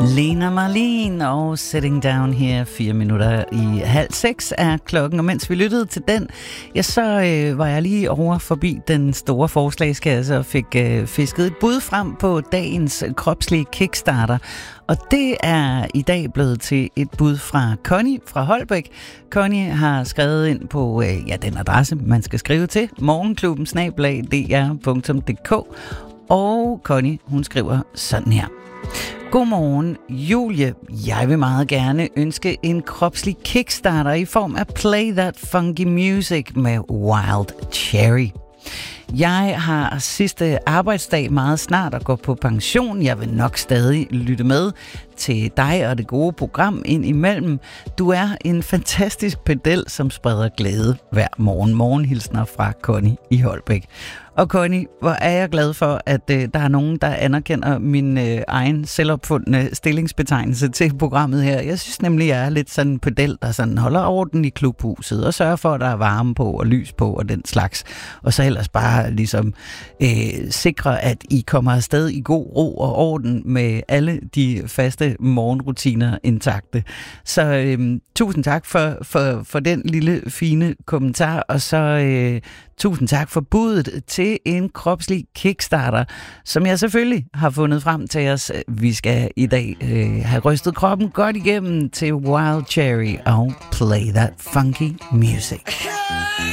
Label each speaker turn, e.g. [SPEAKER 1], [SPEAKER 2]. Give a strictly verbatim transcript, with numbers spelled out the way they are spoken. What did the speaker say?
[SPEAKER 1] Lena Marlene og Sitting Down Here. Fire minutter i halv seks er klokken, og mens vi lyttede til den, ja, så øh, var jeg lige over forbi den store forslagskasse og fik øh, fisket et bud frem på dagens kropslige kickstarter. Og det er i dag blevet til et bud fra Connie fra Holbæk. Connie har skrevet ind på øh, ja, den adresse, man skal skrive til, morgenklubben snabel-a d r punktum d k. Og Connie, hun skriver sådan her. Godmorgen, Julie. Jeg vil meget gerne ønske en kropslig kickstarter i form af Play That Funky Music med Wild Cherry. Jeg har sidste arbejdsdag meget snart at gå på pension. Jeg vil nok stadig lytte med til dig og det gode program ind imellem. Du er en fantastisk pedel, som spreder glæde hver morgen. Morgenhilsner fra Connie i Holbæk. Og Connie, hvor er jeg glad for, at øh, der er nogen, der anerkender min øh, egen selvopfundne stillingsbetegnelse til programmet her. Jeg synes nemlig, jeg er lidt sådan en pedel, der sådan holder orden i klubhuset og sørger for, at der er varme på og lys på og den slags. Og så ellers bare ligesom øh, sikre, at I kommer afsted i god ro og orden med alle de faste morgenrutiner intakte. Så øh, tusind tak for, for, for den lille fine kommentar, og så øh, tusind tak for budet til en kropslig kickstarter, som jeg selvfølgelig har fundet frem til os. Vi skal i dag øh, have rystet kroppen godt igennem til Wild Cherry og Play That Funky Music.